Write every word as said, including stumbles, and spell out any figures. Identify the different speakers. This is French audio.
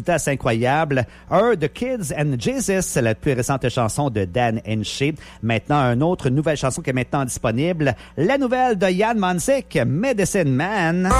Speaker 1: résultat assez incroyable. Un, The Kids and Jesus, la plus récente chanson de Dan Henshey. Maintenant, une autre nouvelle chanson qui est maintenant disponible. La nouvelle de Jan Monsik, Medicine Man.